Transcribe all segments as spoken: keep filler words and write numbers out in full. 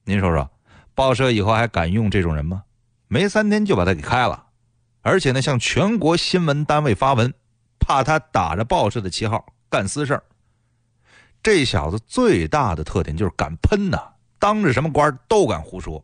您说说，报社以后还敢用这种人吗？没三天就把他给开了，而且呢，向全国新闻单位发文，怕他打着报社的旗号干私事儿。这小子最大的特点就是敢喷呐，当着什么官都敢胡说。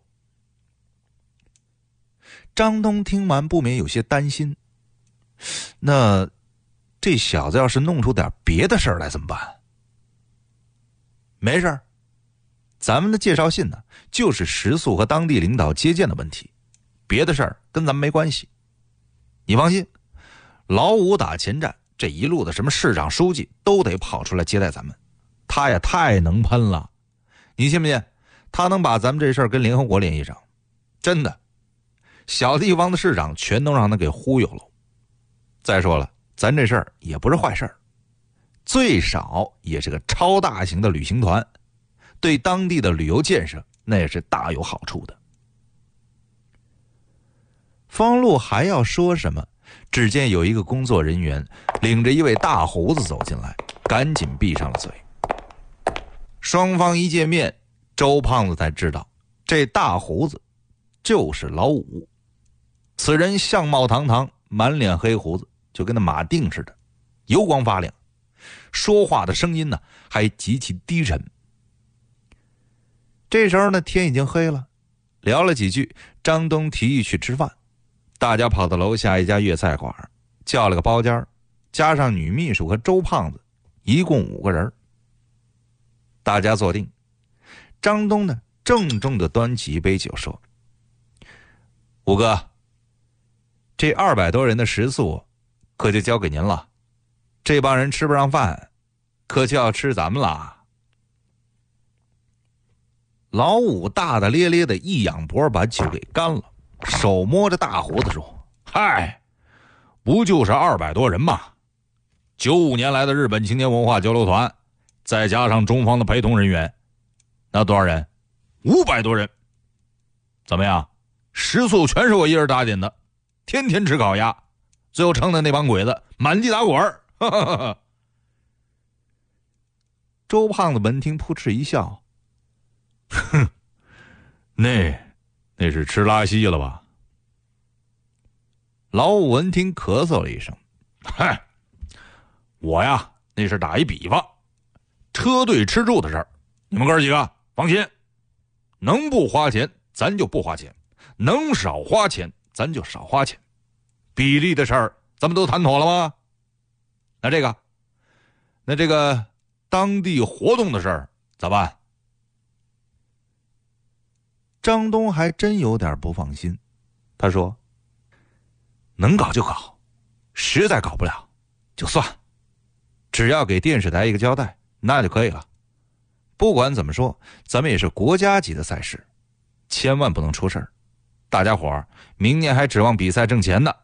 张东听完不免有些担心，那这小子要是弄出点别的事儿来怎么办？没事儿，咱们的介绍信呢，就是食宿和当地领导接见的问题，别的事儿跟咱们没关系。你放心，老五打前站，这一路的什么市长书记都得跑出来接待咱们，他也太能喷了，你信不信？他能把咱们这事儿跟联合国联系上，真的，小地方的市长全都让他给忽悠了。再说了，咱这事儿也不是坏事儿，最少也是个超大型的旅行团，对当地的旅游建设那也是大有好处的。方路还要说什么，只见有一个工作人员领着一位大胡子走进来，赶紧闭上了嘴。双方一见面，周胖子才知道这大胡子就是老五。此人相貌堂堂，满脸黑胡子，就跟那马锭似的，油光发亮，说话的声音呢还极其低沉。这时候呢，天已经黑了，聊了几句，张东提议去吃饭。大家跑到楼下一家粤菜馆，叫了个包间，加上女秘书和周胖子，一共五个人。大家坐定，张东呢郑重地端起一杯酒说：“五哥，这二百多人的食宿可就交给您了，这帮人吃不上饭，可就要吃咱们了。”老五大大咧咧的一仰脖，把酒给干了，手摸着大胡子说：“嗨，不就是二百多人吗？九五年来的日本青年文化交流团，再加上中方的陪同人员，那多少人？五百多人。怎么样？食宿全是我一人打点的，天天吃烤鸭，最后撑的那帮鬼子满地打滚儿。”周胖子闻听扑哧一笑：“哼，那那是吃拉稀了吧？”老五闻听咳嗽了一声：“嗨，我呀，那是打一比方，车队吃住的事儿，你们哥几个放心，能不花钱咱就不花钱，能少花钱咱就少花钱，比例的事儿咱们都谈妥了吗？那这个，那这个当地活动的事儿咋办？”张东还真有点不放心，他说：“能搞就搞，实在搞不了就算，只要给电视台一个交代，那就可以了。不管怎么说，咱们也是国家级的赛事，千万不能出事儿。大家伙儿明年还指望比赛挣钱呢。”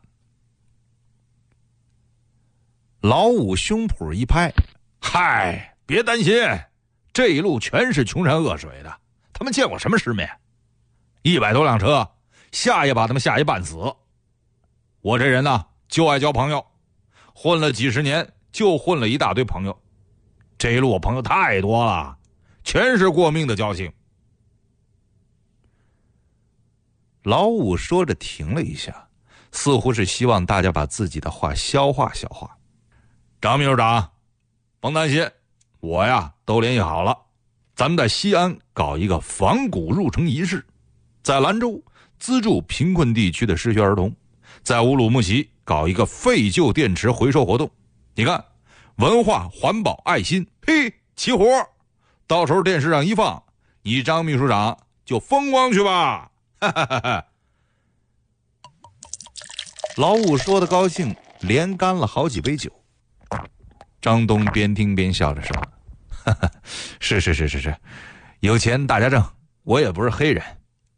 老五胸脯一拍：“嗨，别担心，这一路全是穷山恶水的，他们见过什么世面？一百多辆车，吓也把他们吓一半死。我这人呢，就爱交朋友，混了几十年，就混了一大堆朋友。这一路我朋友太多了，全是过命的交情。”老五说着停了一下，似乎是希望大家把自己的话消化消化。“张秘书长，甭担心，我呀都联系好了，咱们在西安搞一个仿古入城仪式，在兰州资助贫困地区的失学儿童，在乌鲁木齐搞一个废旧电池回收活动。你看，文化、环保、爱心，嘿，齐活！到时候电视上一放，你张秘书长就风光去吧！”哈哈哈哈。老五说的高兴，连干了好几杯酒。张东边听边笑着说：“哈哈，是是是是是，有钱大家挣，我也不是黑人。”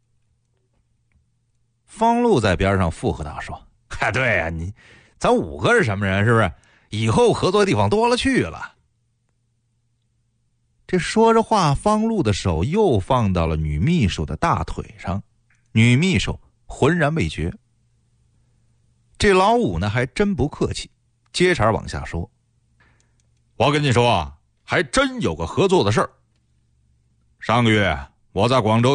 方路在边上附和道说：“嗨，对呀、啊，你咱五个是什么人？是不是？以后合作的地方多了去了。”这说着话，方路的手又放到了女秘书的大腿上，女秘书浑然未觉。这老五呢，还真不客气，接茬往下说：“我跟你说啊，还真有个合作的事儿。上个月我在广州